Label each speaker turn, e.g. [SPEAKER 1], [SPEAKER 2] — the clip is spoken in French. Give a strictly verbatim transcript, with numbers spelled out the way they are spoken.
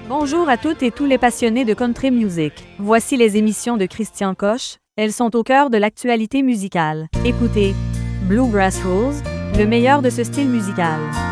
[SPEAKER 1] Bonjour à toutes et tous les passionnés de country music. Voici les émissions de Christian Coche. Elles sont au cœur de l'actualité musicale. Écoutez Bluegrass Rules, le meilleur de ce style musical.